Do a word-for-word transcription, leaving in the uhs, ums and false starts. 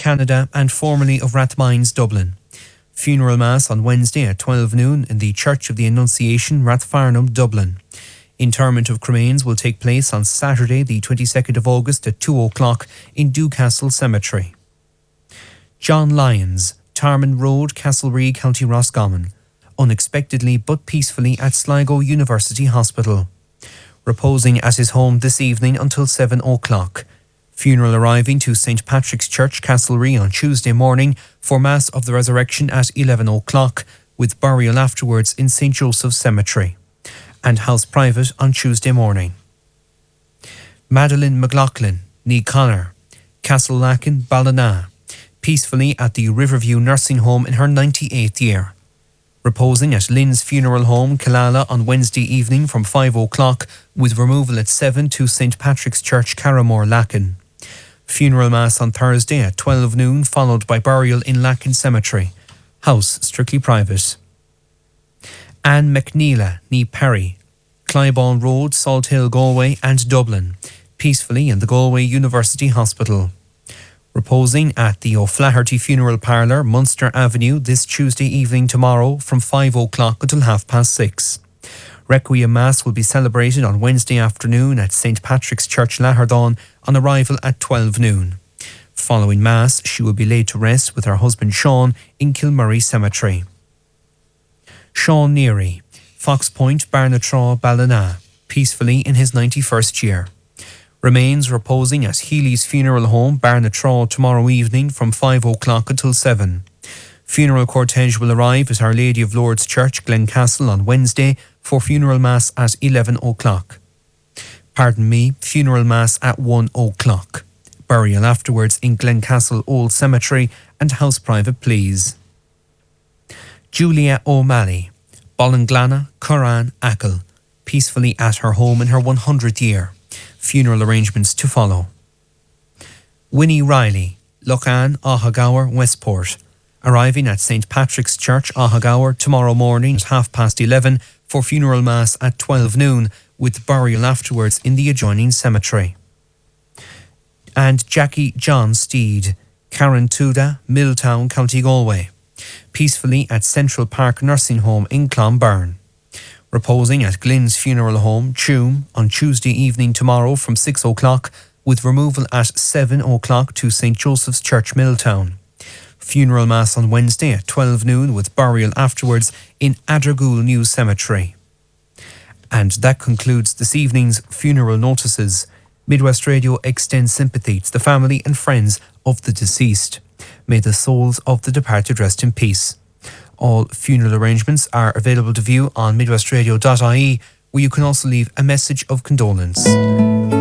Canada and formerly of Rathmines, Dublin. Funeral Mass on Wednesday at twelve noon in the Church of the Annunciation, Rathfarnham, Dublin. Interment of cremains will take place on Saturday the twenty-second of August at two o'clock in Dewcastle Cemetery. John Lyons, Tarman Road, Castlereagh, County Roscommon. Unexpectedly but peacefully at Sligo University Hospital. Reposing at his home this evening until seven o'clock. Funeral arriving to Saint Patrick's Church, Castlereagh on Tuesday morning for Mass of the Resurrection at eleven o'clock, with burial afterwards in Saint Joseph's Cemetery. And house private on Tuesday morning. Madeline McLaughlin, Nee Connor, Castlelakin, Ballina, peacefully at the Riverview Nursing Home in her ninety-eighth year. Reposing at Lynn's Funeral Home, Killala on Wednesday evening from five o'clock, with removal at seven to Saint Patrick's Church, Carramore, Lacken. Funeral Mass on Thursday at twelve noon, followed by burial in Lacken Cemetery. House strictly private. Anne McNeila, Nee Perry, Clybourne Road, Salt Hill, Galway and Dublin. Peacefully in the Galway University Hospital. Reposing at the O'Flaherty Funeral Parlour, Munster Avenue, this Tuesday evening tomorrow from five o'clock until half past six. Requiem Mass will be celebrated on Wednesday afternoon at Saint Patrick's Church, Laherdon, on arrival at twelve noon. Following Mass, she will be laid to rest with her husband Sean in Kilmurray Cemetery. Sean Neary, Fox Point, Barnatraw, Ballina, peacefully in his ninety-first year. Remains reposing at Healy's Funeral Home, Barnatraw, tomorrow evening from five o'clock until seven. Funeral cortege will arrive at Our Lady of Lourdes Church, Glencastle on Wednesday for funeral mass at eleven o'clock. Pardon me, funeral mass at one o'clock. Burial afterwards in Glencastle Old Cemetery and house private, please. Julia O'Malley, Ballinglana, Curran, Achill, peacefully at her home in her one hundredth year. Funeral arrangements to follow. Winnie Riley, Loughan, Ahagower, Westport, arriving at Saint Patrick's Church, Ahagower, tomorrow morning at half past eleven for funeral mass at twelve noon, with burial afterwards in the adjoining cemetery. And Jackie John Steed, Carrantuda, Milltown, County Galway, peacefully at Central Park Nursing Home in Clonberne. Reposing at Glyn's Funeral Home, Tuam, on Tuesday evening tomorrow from six o'clock, with removal at seven o'clock to Saint Joseph's Church, Milltown. Funeral Mass on Wednesday at twelve noon, with burial afterwards in Addergool New Cemetery. And that concludes this evening's funeral notices. Midwest Radio extends sympathy to the family and friends of the deceased. May the souls of the departed rest in peace. All funeral arrangements are available to view on midwestradio dot I E, where you can also leave a message of condolence.